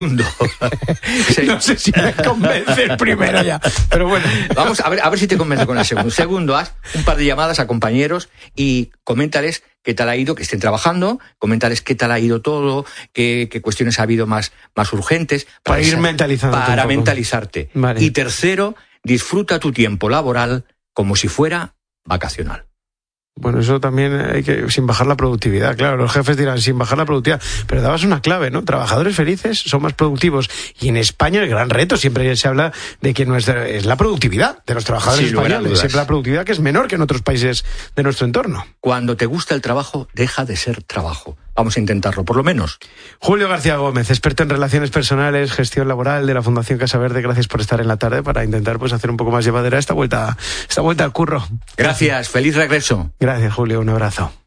Sí. No sé si me convence el primero ya, pero bueno. Vamos a ver si te convence con el segundo. Segundo, haz un par de llamadas a compañeros y coméntales qué tal ha ido, que estén trabajando, coméntales qué tal ha ido todo, qué cuestiones ha habido más urgentes. Para ir mentalizando. Para mentalizarte. Vale. Y tercero, disfruta tu tiempo laboral como si fuera vacacional. Bueno, eso también hay que, sin bajar la productividad, claro, los jefes dirán sin bajar la productividad, pero dabas una clave, ¿no? Trabajadores felices son más productivos, y en España el gran reto siempre se habla de que es la productividad de los trabajadores españoles, siempre la productividad que es menor que en otros países de nuestro entorno. Cuando te gusta el trabajo, deja de ser trabajo. Vamos a intentarlo, por lo menos. Julio García Gómez, experto en relaciones personales, gestión laboral de la Fundación Casa Verde, gracias por estar en la tarde para intentar hacer un poco más llevadera esta vuelta al curro. Gracias, feliz regreso. Gracias, Julio, un abrazo.